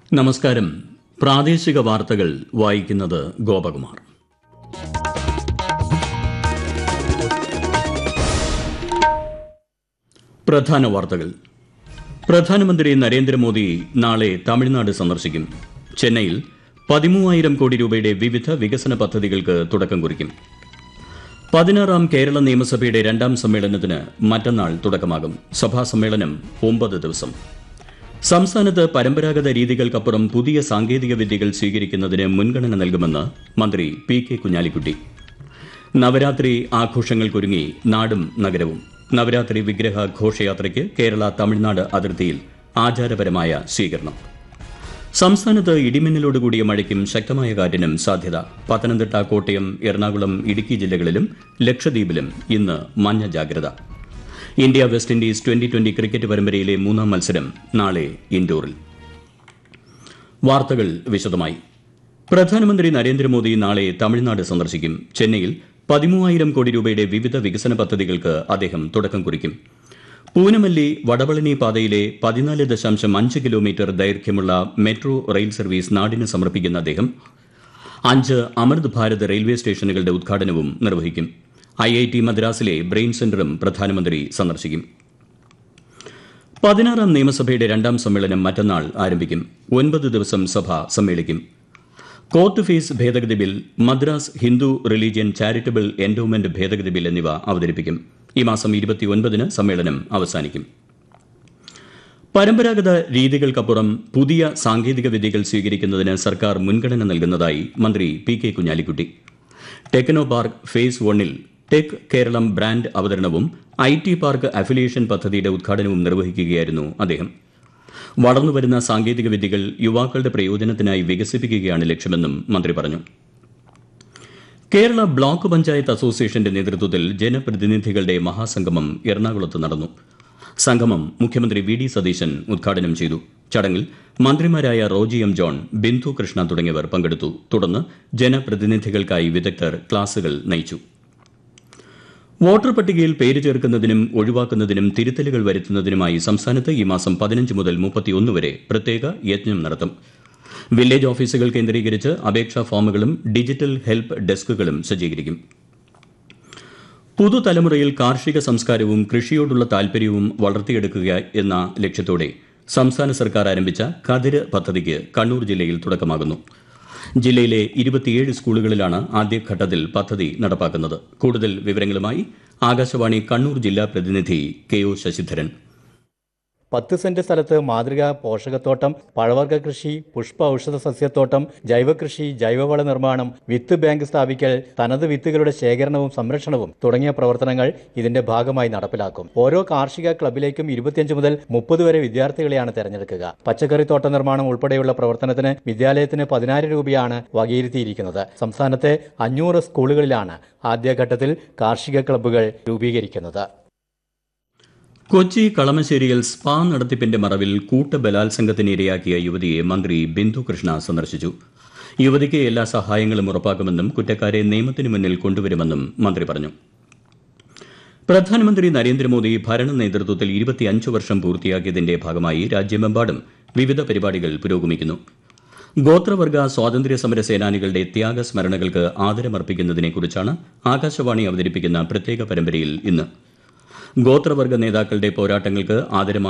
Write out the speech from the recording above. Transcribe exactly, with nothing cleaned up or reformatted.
നമസ്കാരം. പ്രാദേശിക വാർത്തകൾ വായിക്കുന്നത് ഗോപകുമാർ. പ്രധാന വാർത്തകൾ. പ്രധാനമന്ത്രി നരേന്ദ്രമോദി നാളെ തമിഴ്നാട് സന്ദർശിക്കും. ചെന്നൈയിൽ പതിമൂവായിരം കോടി രൂപയുടെ വിവിധ വികസന പദ്ധതികൾക്ക് തുടക്കം കുറിക്കും. പതിനാറാം കേരള നിയമസഭയുടെ രണ്ടാം സമ്മേളനത്തിന് മറ്റന്നാൾ തുടക്കമാകും. സഭാ സമ്മേളനം ഒമ്പത് ദിവസം. സംസ്ഥാനത്ത് പരമ്പരാഗത രീതികൾക്കപ്പുറം പുതിയ സാങ്കേതിക വിദ്യകൾ സ്വീകരിക്കുന്നതിന് മുൻഗണന നൽകുമെന്ന് മന്ത്രി പി കെ കുഞ്ഞാലിക്കുട്ടി. നവരാത്രി ആഘോഷങ്ങൾക്കൊരുങ്ങി നാടും നഗരവും. നവരാത്രി വിഗ്രഹ ഘോഷയാത്രയ്ക്ക് കേരള തമിഴ്നാട് അതിർത്തിയിൽ ആചാരപരമായ സ്വീകരണം. സംസ്ഥാനത്ത് ഇടിമിന്നലോടുകൂടിയ മഴയ്ക്കും ശക്തമായ കാറ്റിനും സാധ്യത. പത്തനംതിട്ട, കോട്ടയം, എറണാകുളം, ഇടുക്കി ജില്ലകളിലും ലക്ഷദ്വീപിലും ഇന്ന് മഞ്ഞ ജാഗ്രത. India west Indies twenty twenty cricket പരമ്പരയിലെ മൂന്നാം മത്സരം നാളെ ഇൻഡോറിൽ. വാർത്തകൾ വിശദമായി. പ്രധാനമന്ത്രി നരേന്ദ്രമോദി നാളെ തമിഴ്നാട് സന്ദർശിക്കും. ചെന്നൈയിൽ പതിമൂവായിരം കോടി രൂപയുടെ വിവിധ വികസന പദ്ധതികൾക്ക് അദ്ദേഹം തുടക്കം കുറിക്കും. പൂനമല്ലി വടവളനി പാതയിലെ പതിനാല് ദശാംശം അഞ്ച് കിലോമീറ്റർ ദൈർഘ്യമുള്ള മെട്രോ റെയിൽ സർവീസ് നാടിന് സമർപ്പിക്കുന്ന അദ്ദേഹം അഞ്ച് അമൃത് ഭാരത് റെയിൽവേ സ്റ്റേഷനുകളുടെ ഉദ്ഘാടനവും നിർവഹിക്കും. ഐ ഐ ടി മദ്രാസിലെ ബ്രെയിൻ സെന്ററും പ്രധാനമന്ത്രി സന്ദർശിക്കും. പതിനാറാം നിയമസഭയുടെ രണ്ടാം സമ്മേളനം മറ്റന്നാൾ ആരംഭിക്കും. ഒൻപത് ദിവസം സഭ സമ്മേളിക്കും. കോർട്ട് ഫീസ് ഭേദഗതി bill, Madras Hindu religion charitable endowment ഭേദഗതി ബിൽ എന്നിവ അവതരിപ്പിക്കും. ഈ മാസം ഇരുപത്തിയൊൻപതിന് സമ്മേളനം അവസാനിക്കും. പരമ്പരാഗത രീതികൾക്കപ്പുറം പുതിയ സാങ്കേതിക വിദ്യകൾ സ്വീകരിക്കുന്നതിന് സർക്കാർ മുൻഗണന നൽകുന്നതായി മന്ത്രി P K Kunhalikutty. Techno park face വണ്ണിൽ ടെക് കേരളം ബ്രാൻഡ് അവതരണവും ഐ ടി പാർക്ക് അഫിലിയേഷൻ പദ്ധതിയുടെ ഉദ്ഘാടനവും നിർവഹിക്കുകയായിരുന്നു അദ്ദേഹം. വളർന്നുവരുന്ന സാങ്കേതിക വിദ്യകൾ യുവാക്കളുടെ പ്രയോജനത്തിനായി വികസിപ്പിക്കുകയാണ് ലക്ഷ്യമെന്നും മന്ത്രി പറഞ്ഞു. കേരള ബ്ലോക്ക് പഞ്ചായത്ത് അസോസിയേഷന്റെ നേതൃത്വത്തിൽ ജനപ്രതിനിധികളുടെ മഹാസംഗമം എറണാകുളത്ത് നടന്നു. സംഗമം മുഖ്യമന്ത്രി വി ഡി സതീശൻ ഉദ്ഘാടനം ചെയ്തു. ചടങ്ങിൽ മന്ത്രിമാരായ റോജി എം ജോൺ, ബിന്ദു കൃഷ്ണ തുടങ്ങിയവർ പങ്കെടുത്തു. തുടർന്ന് ജനപ്രതിനിധികൾക്കായി വിദഗ്ധർ ക്ലാസുകൾ നയിച്ചു. വോട്ടർ പട്ടികയിൽ പേര് ചേർക്കുന്നതിനും ഒഴിവാക്കുന്നതിനും തിരുത്തലുകൾ വരുത്തുന്നതിനുമായി സംസ്ഥാനത്ത് ഈ മാസം പതിനഞ്ച് മുതൽ മുപ്പത്തിയൊന്ന് വരെ പ്രത്യേക യജ്ഞം നടത്തും. വില്ലേജ് ഓഫീസുകൾ കേന്ദ്രീകരിച്ച് അപേക്ഷാ ഫോമുകളും ഡിജിറ്റൽ ഹെൽപ്പ് ഡെസ്കുകളും സജ്ജീകരിക്കും. പുതുതലമുറയിൽ കാർഷിക സംസ്കാരവും കൃഷിയോടുള്ള താൽപര്യവും വളർത്തിയെടുക്കുക എന്ന ലക്ഷ്യത്തോടെ സംസ്ഥാന സർക്കാർ ആരംഭിച്ച കതിര് പദ്ധതിക്ക് കണ്ണൂർ ജില്ലയിൽ തുടക്കമാകുന്നു. ജില്ലയിലെ ഇരുപത്തിയേഴ് സ്കൂളുകളിലാണ് ആദ്യഘട്ടത്തിൽ പദ്ധതി നടപ്പാക്കുന്നത്. കൂടുതൽ വിവരങ്ങളുമായി ആകാശവാണി കണ്ണൂർ ജില്ലാ പ്രതിനിധി കെ ഒ ശശിധരൻ. പത്ത് സെന്റ് സ്ഥലത്ത് മാതൃകാ പോഷകത്തോട്ടം, പഴവർഗ്ഗ കൃഷി, പുഷ്പ ഔഷധ സസ്യത്തോട്ടം, ജൈവകൃഷി, ജൈവവള നിർമ്മാണം, വിത്ത് ബാങ്ക് സ്ഥാപിക്കൽ, തനത് വിത്തുകളുടെ ശേഖരണവും സംരക്ഷണവും തുടങ്ങിയ പ്രവർത്തനങ്ങൾ ഇതിന്റെ ഭാഗമായി നടപ്പിലാക്കും. ഓരോ കാർഷിക ക്ലബിലേക്കും ഇരുപത്തിയഞ്ച് മുതൽ മുപ്പത് വരെ വിദ്യാർത്ഥികളെയാണ് തെരഞ്ഞെടുക്കുക. പച്ചക്കറി തോട്ട നിർമ്മാണം ഉൾപ്പെടെയുള്ള പ്രവർത്തനത്തിന് വിദ്യാലയത്തിന് പതിനായിരം രൂപയാണ് വകയിരുത്തിയിരിക്കുന്നത്. സംസ്ഥാനത്തെ അഞ്ഞൂറ് സ്കൂളുകളിലാണ് ആദ്യഘട്ടത്തിൽ കാർഷിക ക്ലബ്ബുകൾ രൂപീകരിക്കുന്നത്. കൊച്ചി കളമശ്ശേരിയിൽ സ്പാ നടത്തിപ്പിന്റെ മറവിൽ കൂട്ടബലാത്സംഗത്തിന് ഇരയാക്കിയ യുവതിയെ മന്ത്രി ബിന്ദു കൃഷ്ണ സന്ദർശിച്ചു. യുവതിക്ക് എല്ലാ സഹായങ്ങളും ഉറപ്പാക്കുമെന്നും കുറ്റക്കാരെ നിയമത്തിന് മുന്നിൽ കൊണ്ടുവരുമെന്നും മന്ത്രി പറഞ്ഞു. പ്രധാനമന്ത്രി നരേന്ദ്രമോദി ഭരണ നേതൃത്വത്തിൽ ഇരുപത്തിയഞ്ച് വർഷം പൂർത്തിയാക്കിയതിന്റെ ഭാഗമായി രാജ്യമെമ്പാടും വിവിധ പരിപാടികൾ പുരോഗമിക്കുന്നു. ഗോത്രവർഗ സ്വാതന്ത്ര്യ സമര സേനാനികളുടെ ത്യാഗസ്മരണകൾക്ക് ആദരമർപ്പിക്കുന്നതിനെക്കുറിച്ചാണ് ആകാശവാണി അവതരിപ്പിക്കുന്ന പ്രത്യേക പരമ്പരയിൽ ഇന്ന്. ഗോത്രവർഗ നേതാക്കളുടെ പോരാട്ടങ്ങൾക്ക് ആദരമായി